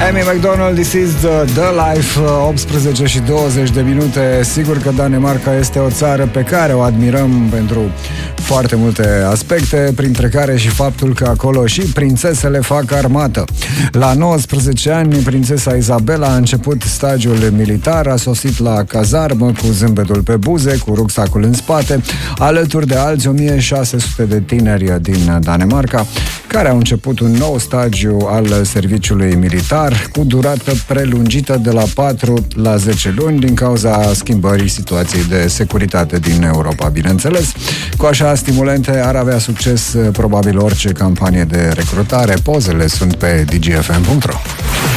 Amy McDonald, This is the Life, 18 și 20 de minute. Sigur că Danemarca este o țară pe care o admirăm pentru foarte multe aspecte, printre care și faptul că acolo și prințesele fac armată. La 19 ani, prințesa Isabela a început stagiul militar, a sosit la cazarmă cu zâmbetul pe buze, cu rucsacul în spate, alături de alți 1600 de tineri din Danemarca, care au început un nou stagiu al serviciului militar, cu durată prelungită de la 4 la 10 luni din cauza schimbării situației de securitate din Europa, bineînțeles. Cu așa stimulente ar avea succes probabil orice campanie de recrutare. Pozele sunt pe dgfm.ro.